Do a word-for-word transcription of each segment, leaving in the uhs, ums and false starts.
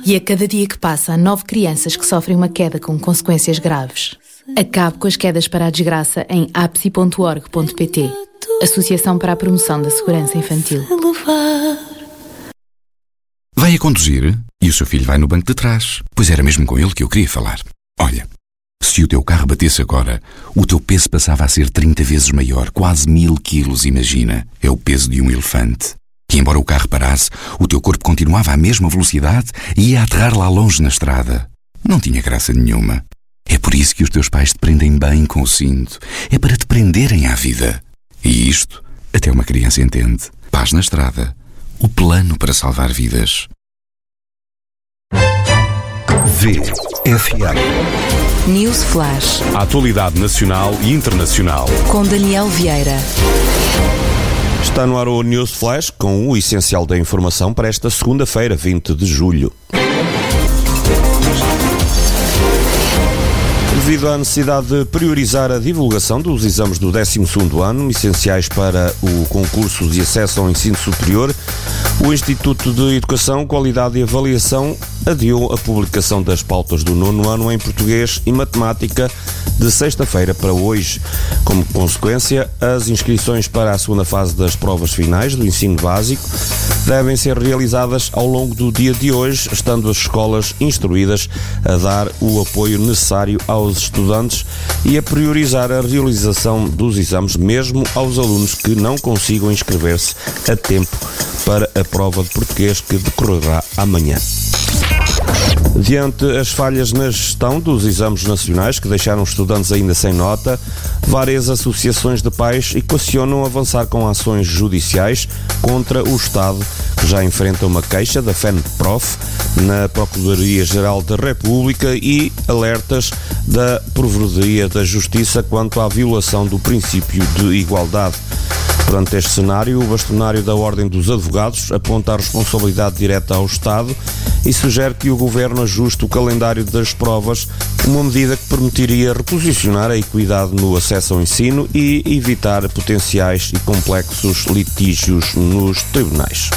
E a cada dia que passa, há nove crianças que sofrem uma queda com consequências graves. Acabe com as quedas para a desgraça em apsi ponto org ponto pt. Associação para a Promoção da Segurança Infantil. Vai a conduzir e o seu filho vai no banco de trás. Pois era mesmo com ele que eu queria falar. Olha, se o teu carro batesse agora, o teu peso passava a ser trinta vezes maior, quase mil quilos, imagina. É o peso de um elefante. E embora o carro parasse, o teu corpo continuava à mesma velocidade e ia aterrar lá longe na estrada. Não tinha graça nenhuma. É por isso que os teus pais te prendem bem com o cinto. É para te prenderem à vida. E isto, até uma criança entende. Paz na estrada. O plano para salvar vidas. V F M News Flash. A atualidade nacional e internacional. Com Daniel Vieira. Está no ar o News Flash com o essencial da informação para esta segunda-feira, vinte de julho. Devido à necessidade de priorizar a divulgação dos exames do décimo segundo ano, essenciais para o concurso de acesso ao ensino superior, o Instituto de Educação, Qualidade e Avaliação adiou a publicação das pautas do nono ano em português e matemática de sexta-feira para hoje. Como consequência, as inscrições para a segunda fase das provas finais do ensino básico devem ser realizadas ao longo do dia de hoje, estando as escolas instruídas a dar o apoio necessário aos estudantes e a priorizar a realização dos exames mesmo aos alunos que não consigam inscrever-se a tempo para a prova de português que decorrerá amanhã. Diante as falhas na gestão dos exames nacionais que deixaram estudantes ainda sem nota, várias associações de pais equacionam avançar com ações judiciais contra o Estado, que já enfrenta uma queixa da FENPROF na Procuradoria-Geral da República e alertas da Provedoria da Justiça quanto à violação do princípio de igualdade. Perante este cenário, o bastonário da Ordem dos Advogados aponta a responsabilidade direta ao Estado e sugere que o Governo ajuste o calendário das provas, uma medida que permitiria reposicionar a equidade no acesso ao ensino e evitar potenciais e complexos litígios nos tribunais.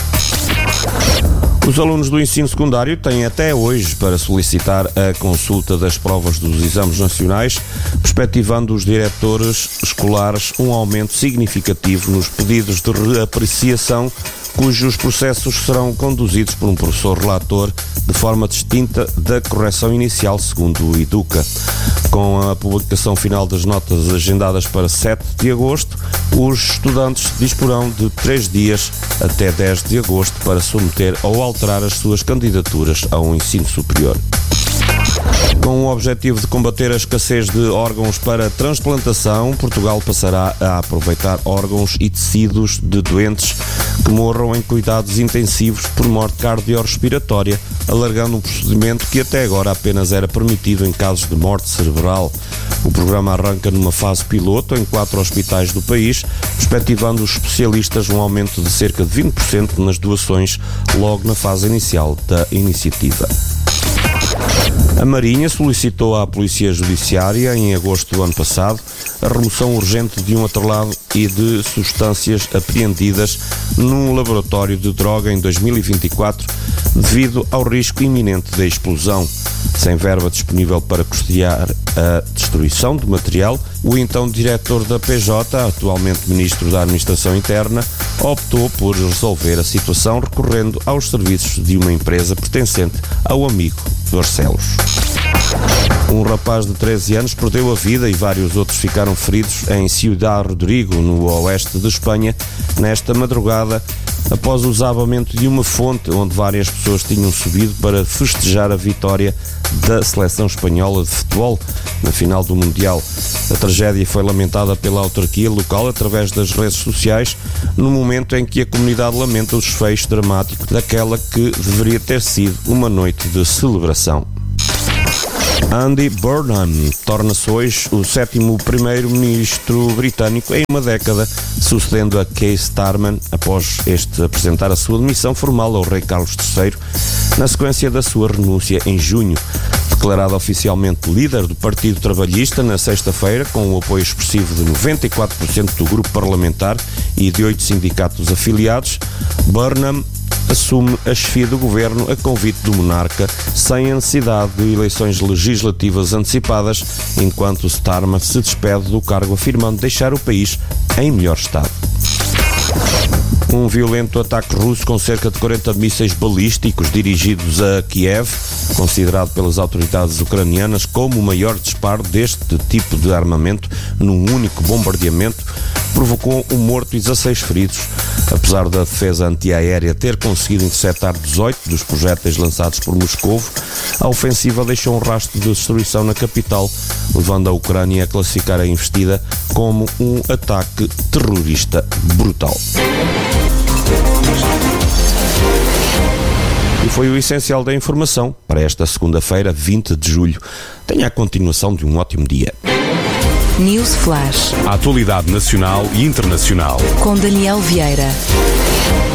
Os alunos do ensino secundário têm até hoje para solicitar a consulta das provas dos exames nacionais, perspectivando os diretores escolares um aumento significativo nos pedidos de reapreciação, cujos processos serão conduzidos por um professor relator de forma distinta da correção inicial, segundo o Educa. Com a publicação final das notas agendadas para sete de agosto, os estudantes disporão de três dias até dez de agosto para submeter ou alterar as suas candidaturas ao ensino superior. Com o objetivo de combater a escassez de órgãos para transplantação, Portugal passará a aproveitar órgãos e tecidos de doentes que morram em cuidados intensivos por morte cardiorrespiratória, alargando um procedimento que até agora apenas era permitido em casos de morte cerebral. O programa arranca numa fase piloto em quatro hospitais do país, perspectivando os especialistas um aumento de cerca de vinte por cento nas doações logo na fase inicial da iniciativa. A Marinha solicitou à Polícia Judiciária, em agosto do ano passado, a remoção urgente de um atrelado e de substâncias apreendidas num laboratório de droga em dois mil e vinte e quatro, devido ao risco iminente de explosão. Sem verba disponível para custear a destruição do material, o então diretor da P J, atualmente Ministro da Administração Interna, optou por resolver a situação recorrendo aos serviços de uma empresa pertencente ao amigo Barcelos. Um rapaz de treze anos perdeu a vida e vários outros ficaram feridos em Ciudad Rodrigo, no oeste de Espanha, nesta madrugada, após o desabamento de uma fonte onde várias pessoas tinham subido para festejar a vitória da seleção espanhola de futebol na final do Mundial. A tragédia foi lamentada pela autarquia local através das redes sociais, no momento em que a comunidade lamenta o desfecho dramático daquela que deveria ter sido uma noite de celebração. Andy Burnham torna-se hoje o sétimo primeiro-ministro britânico em uma década, sucedendo a Keir Starmer após este apresentar a sua demissão formal ao rei Carlos terceiro, na sequência da sua renúncia em junho. Declarado oficialmente líder do Partido Trabalhista na sexta-feira, com o apoio expressivo de noventa e quatro por cento do grupo parlamentar e de oito sindicatos afiliados, Burnham assume a chefia do governo a convite do monarca, sem a necessidade de eleições legislativas antecipadas, enquanto Starmer se despede do cargo afirmando deixar o país em melhor estado. Um violento ataque russo com cerca de quarenta mísseis balísticos dirigidos a Kiev, considerado pelas autoridades ucranianas como o maior disparo deste tipo de armamento num único bombardeamento, provocou um morto e dezasseis feridos. Apesar da defesa antiaérea ter conseguido interceptar dezoito dos projéteis lançados por Moscovo, a ofensiva deixou um rastro de destruição na capital, levando a Ucrânia a classificar a investida como um ataque terrorista brutal. E foi o essencial da informação para esta segunda-feira, vinte de julho. Tenha a continuação de um ótimo dia. News Flash. A atualidade nacional e internacional. Com Daniel Vieira.